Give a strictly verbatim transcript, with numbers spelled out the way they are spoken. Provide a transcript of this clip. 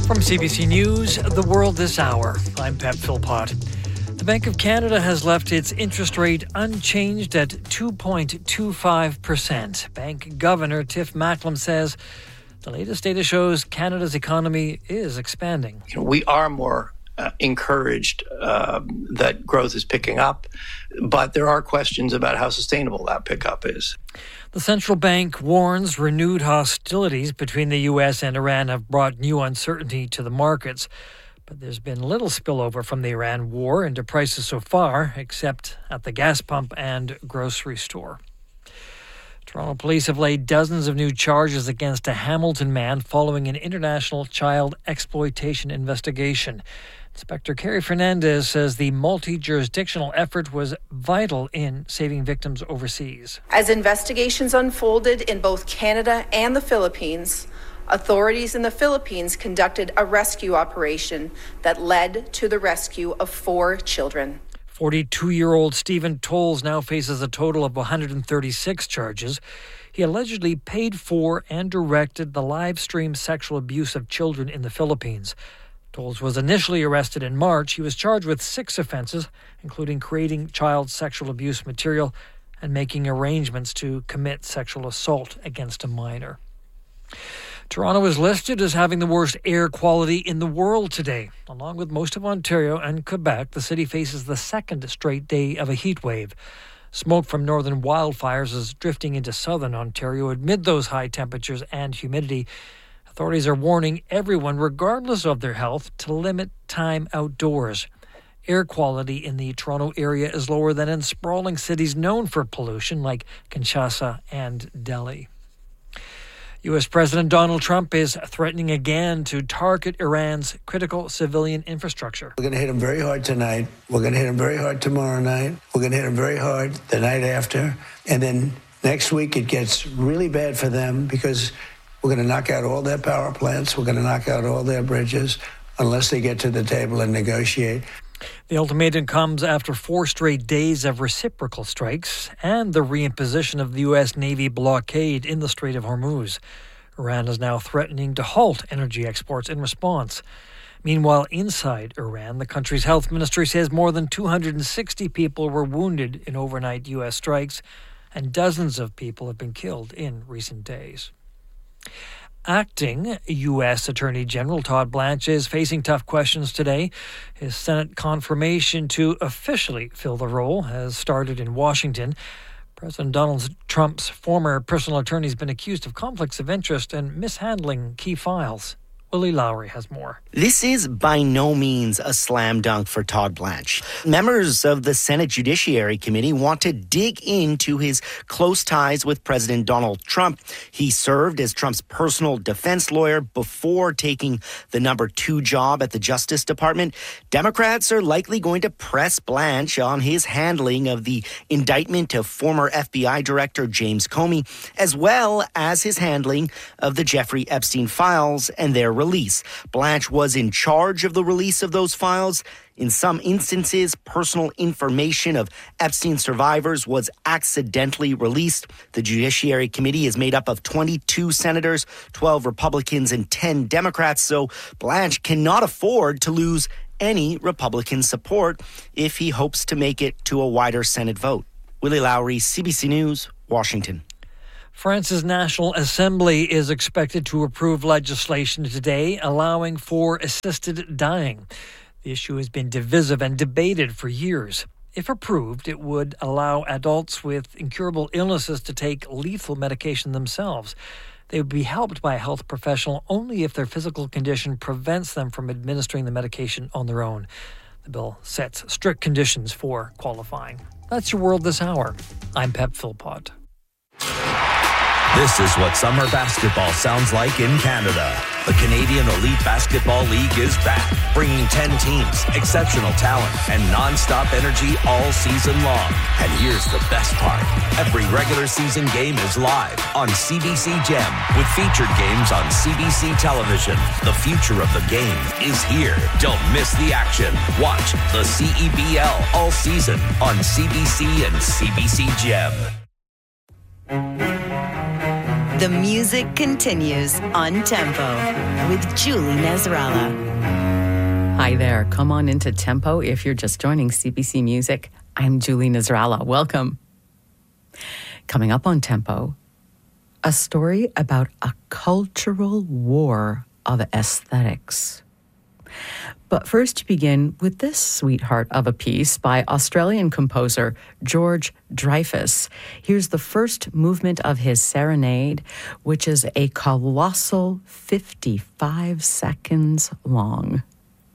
From C B C News, The World This Hour, I'm Pep Philpott. The Bank of Canada has left its interest rate unchanged at two point two five percent. Bank Governor Tiff Macklem says the latest data shows Canada's economy is expanding. You know, we are more uh, encouraged uh, that growth is picking up, but there are questions about how sustainable that pickup is. The central bank warns renewed hostilities between the U S and Iran have brought new uncertainty to the markets. But there's been little spillover from the Iran war into prices so far, except at the gas pump and grocery store. Toronto police have laid dozens of new charges against a Hamilton man following an international child exploitation investigation. Inspector Kerry Fernandez says the multi-jurisdictional effort was vital in saving victims overseas. As investigations unfolded in both Canada and the Philippines, authorities in the Philippines conducted a rescue operation that led to the rescue of four children. forty-two-year-old Stephen Tolles now faces a total of one hundred thirty-six charges. He allegedly paid for and directed the live stream sexual abuse of children in the Philippines. Tolles was initially arrested in March. He was charged with six offenses, including creating child sexual abuse material and making arrangements to commit sexual assault against a minor. Toronto is listed as having the worst air quality in the world today. Along with most of Ontario and Quebec, the city faces the second straight day of a heat wave. Smoke from northern wildfires is drifting into southern Ontario amid those high temperatures and humidity. Authorities are warning everyone, regardless of their health, to limit time outdoors. Air quality in the Toronto area is lower than in sprawling cities known for pollution like Kinshasa and Delhi. U S President Donald Trump is threatening again to target Iran's critical civilian infrastructure. We're going to hit him very hard tonight. We're going to hit him very hard tomorrow night. We're going to hit him very hard the night after. And then next week it gets really bad for them because we're going to knock out all their power plants. We're going to knock out all their bridges unless they get to the table and negotiate. The ultimatum comes after four straight days of reciprocal strikes and the reimposition of the U S Navy blockade in the Strait of Hormuz. Iran is now threatening to halt energy exports in response. Meanwhile, inside Iran, the country's health ministry says more than two hundred sixty people were wounded in overnight U S strikes, and dozens of people have been killed in recent days. Acting U S Attorney General Todd Blanche is facing tough questions today. His Senate confirmation to officially fill the role has started in Washington. President Donald Trump's former personal attorney has been accused of conflicts of interest and mishandling key files. Willie Lowry has more. This is by no means a slam dunk for Todd Blanche. Members of the Senate Judiciary Committee want to dig into his close ties with President Donald Trump. He served as Trump's personal defense lawyer before taking the number two job at the Justice Department. Democrats are likely going to press Blanche on his handling of the indictment of former F B I Director James Comey, as well as his handling of the Jeffrey Epstein files and their release. Blanche was in charge of the release of those files. In some instances, personal information of Epstein survivors was accidentally released. The Judiciary Committee is made up of twenty-two senators, twelve Republicans, and ten Democrats, so Blanche cannot afford to lose any Republican support if he hopes to make it to a wider Senate vote. Willie Lowry, C B C News, Washington. France's National Assembly is expected to approve legislation today allowing for assisted dying. The issue has been divisive and debated for years. If approved, it would allow adults with incurable illnesses to take lethal medication themselves. They would be helped by a health professional only if their physical condition prevents them from administering the medication on their own. The bill sets strict conditions for qualifying. That's your World This Hour. I'm Pep Philpott. This is what summer basketball sounds like in Canada. The Canadian Elite Basketball League is back, bringing ten teams, exceptional talent, and non-stop energy all season long. And here's the best part. Every regular season game is live on C B C Gem with featured games on C B C television. The future of the game is here. Don't miss the action. Watch the C E B L all season on C B C and C B C Gem. The music continues on Tempo with Julie Nasrallah. Hi there. Come on into Tempo if you're just joining C B C Music. I'm Julie Nasrallah. Welcome. Coming up on Tempo, a story about a cultural war of aesthetics. But first, to begin with this sweetheart of a piece by Australian composer George Dreyfus. Here's the first movement of his Serenade, which is a colossal fifty-five seconds long.